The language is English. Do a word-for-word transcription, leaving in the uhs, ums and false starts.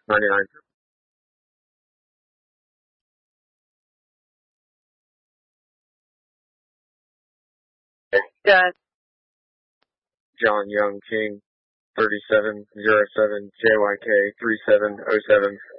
ninety-nine. Done. John Young King, thirty-seven zero seven J Y K three seven oh seven.